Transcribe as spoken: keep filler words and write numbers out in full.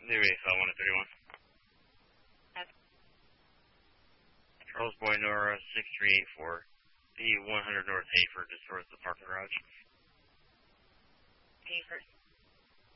New A F L one thirty-one. Okay. Charles Boy Nora six three eight four. The one hundred North Hayford, just towards the parking garage. Hayford.